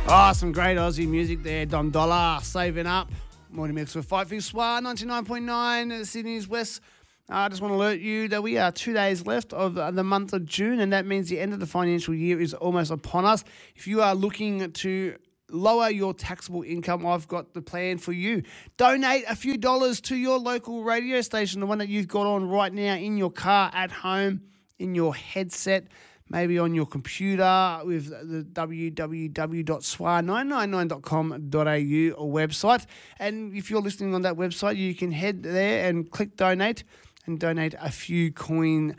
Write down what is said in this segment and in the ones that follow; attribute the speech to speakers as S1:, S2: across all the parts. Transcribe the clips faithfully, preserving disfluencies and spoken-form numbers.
S1: Oh, some great Aussie music there. Dom Dollar, Saving Up. Morning mix with Fight for Your Swa, ninety-nine point nine, Sydney's West. I uh, just want to alert you that we are two days left of the month of June, and that means the end of the financial year is almost upon us. If you are looking to lower your taxable income, I've got the plan for you. Donate a few dollars to your local radio station, the one that you've got on right now in your car, at home, in your headset, maybe on your computer with the w w w dot s w a nine nine nine dot com dot a u website. And if you're listening on that website, you can head there and click donate and donate a few coin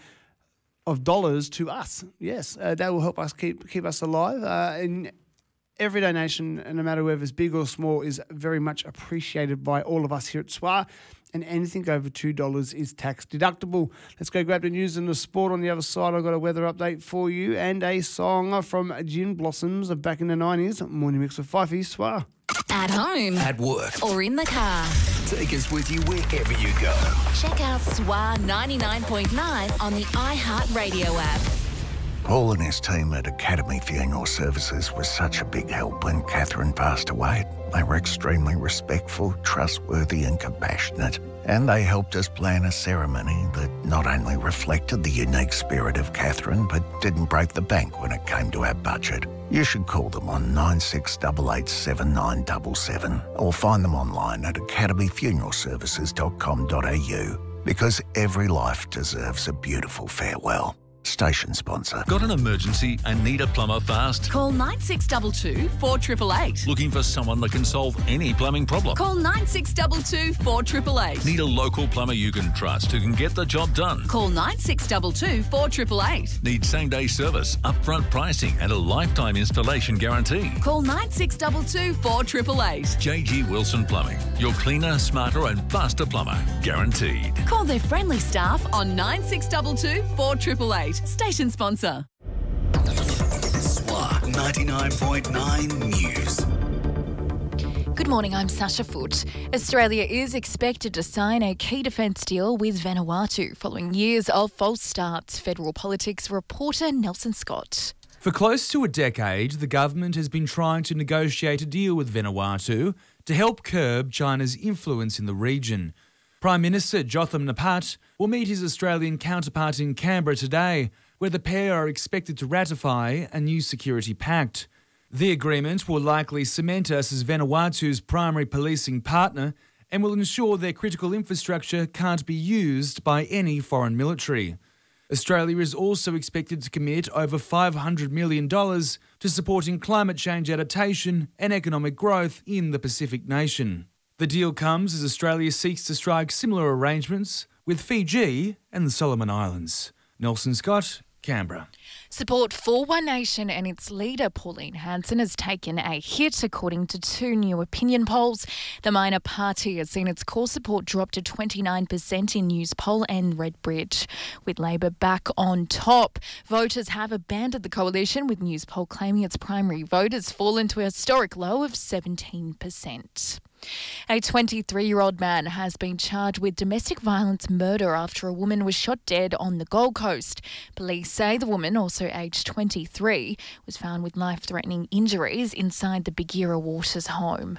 S1: of dollars to us. Yes, uh, that will help us keep keep us alive. Uh, and every donation, no matter whether it's big or small, is very much appreciated by all of us here at S W A. And anything over two dollars is tax deductible. Let's go grab the news and the sport. On the other side, I've got a weather update for you and a song from Gin Blossoms of back in the nineties. Morning mix with Fife S W A.
S2: At home.
S3: At work.
S2: Or in the car.
S3: Take us with you wherever you go.
S2: Check out S W A ninety-nine point nine on the iHeartRadio app.
S4: Paul and his team at Academy Funeral Services was such a big help when Catherine passed away. They were extremely respectful, trustworthy and compassionate. And they helped us plan a ceremony that not only reflected the unique spirit of Catherine, but didn't break the bank when it came to our budget. You should call them on nine six eight eight seven nine seven seven or find them online at academy funeral services dot com dot a u, because every life deserves a beautiful farewell. Station sponsor.
S5: Got an emergency and need a plumber fast?
S2: Call nine six two two, four eight eight eight.
S5: Looking for someone that can solve any plumbing problem?
S2: Call nine six two two, four eight eight eight.
S5: Need a local plumber you can trust who can get the job done?
S2: Call nine six two two, four eight eight eight.
S5: Need same-day service, upfront pricing and a lifetime installation guarantee?
S2: Call nine six two two, four eight eight eight.
S5: J G Wilson Plumbing. Your cleaner, smarter and faster plumber. Guaranteed.
S2: Call their friendly staff on nine six two two, four eight eight eight. Station sponsor.
S3: S W A ninety-nine point nine News.
S6: Good morning, I'm Sasha Foote. Australia is expected to sign a key defence deal with Vanuatu following years of false starts. Federal Politics reporter Nelson Scott.
S7: For close to a decade, the government has been trying to negotiate a deal with Vanuatu to help curb China's influence in the region. Prime Minister Jotham Napat will meet his Australian counterpart in Canberra today, where the pair are expected to ratify a new security pact. The agreement will likely cement us as Vanuatu's primary policing partner and will ensure their critical infrastructure can't be used by any foreign military. Australia is also expected to commit over five hundred million dollars to supporting climate change adaptation and economic growth in the Pacific nation. The deal comes as Australia seeks to strike similar arrangements with Fiji and the Solomon Islands. Nelson Scott, Canberra.
S6: Support for One Nation and its leader, Pauline Hanson, has taken a hit, according to two new opinion polls. The minor party has seen its core support drop to twenty-nine percent in Newspoll and Redbridge, with Labor back on top. Voters have abandoned the coalition, with Newspoll claiming its primary vote has fallen to a historic low of seventeen percent. A twenty-three-year-old man has been charged with domestic violence murder after a woman was shot dead on the Gold Coast. Police say the woman, also aged twenty-three, was found with life-threatening injuries inside the Bagheera Waters home.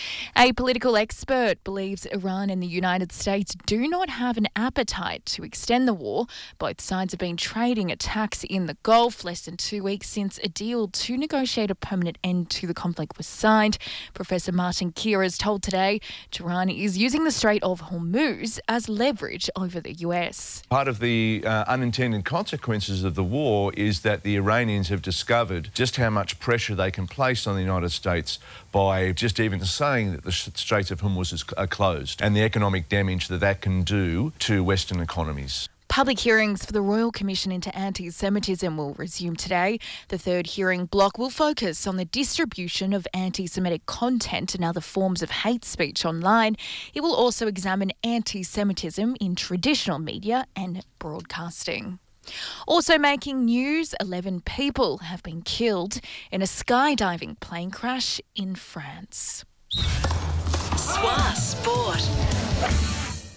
S6: A political expert believes Iran and the United States do not have an appetite to extend the war. Both sides have been trading attacks in the Gulf less than two weeks since a deal to negotiate a permanent end to the conflict was signed. Professor Martin Keir has told Today Tehran is using the Strait of Hormuz as leverage over the U S.
S8: Part of the uh, unintended consequences of the war is that the Iranians have discovered just how much pressure they can place on the United States by just even saying that the Straits of Hormuz is, are closed, and the economic damage that that can do to Western economies.
S6: Public hearings for the Royal Commission into Anti-Semitism will resume today. The third hearing block will focus on the distribution of anti-Semitic content and other forms of hate speech online. It will also examine anti-Semitism in traditional media and broadcasting. Also making news, eleven people have been killed in a skydiving plane crash in France.
S2: S W A Sport.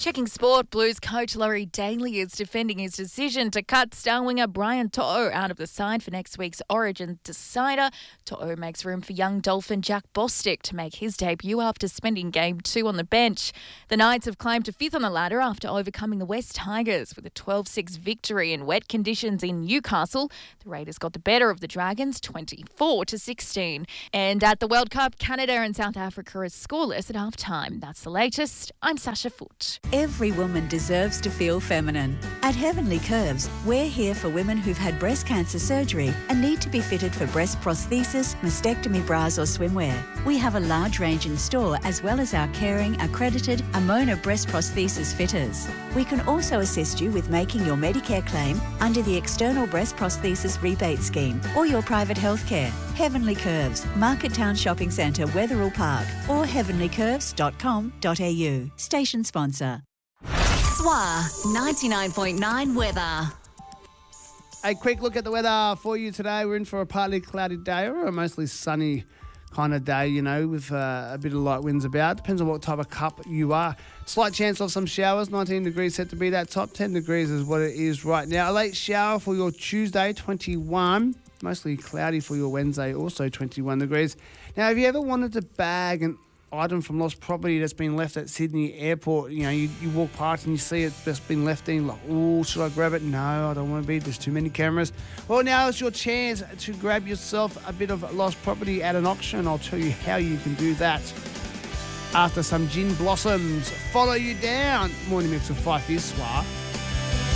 S6: Checking sport, Blues coach Laurie Daly is defending his decision to cut star winger Brian To'o out of the side for next week's Origin decider. To'o makes room for young Dolphin Jack Bostic to make his debut after spending game two on the bench. The Knights have climbed to fifth on the ladder after overcoming the West Tigers with a twelve six victory in wet conditions in Newcastle. The Raiders got the better of the Dragons twenty-four to sixteen. And at the World Cup, Canada and South Africa are scoreless at half-time. That's the latest. I'm Sasha Foote.
S9: Every woman deserves to feel feminine. At Heavenly Curves, we're here for women who've had breast cancer surgery and need to be fitted for breast prosthesis, mastectomy bras or swimwear. We have a large range in store as well as our caring, accredited Amona breast prosthesis fitters. We can also assist you with making your Medicare claim under the External Breast Prosthesis Rebate Scheme or your private health care. Heavenly Curves, Market Town Shopping Centre, Wetherill Park or heavenly curves dot com dot a u. Station sponsor.
S2: S W A ninety-nine point nine weather.
S1: A quick look at the weather for you today. We're in for a partly cloudy day or a mostly sunny kind of day, you know, with uh, a bit of light winds about. Depends on what type of cup you are. Slight chance of some showers. nineteen degrees set to be that top. ten degrees is what it is right now. A late shower for your Tuesday, twenty-one. Mostly cloudy for your Wednesday, also twenty-one degrees. Now, have you ever wanted to bag an item from lost property that's been left at Sydney Airport? You know, you, you walk past and you see it's just been left in, like, oh, should I grab it? No, I don't want to be. There's too many cameras. Well, now is your chance to grab yourself a bit of lost property at an auction. I'll tell you how you can do that after some gin blossoms follow you down. Morning mix with Five Years S W A.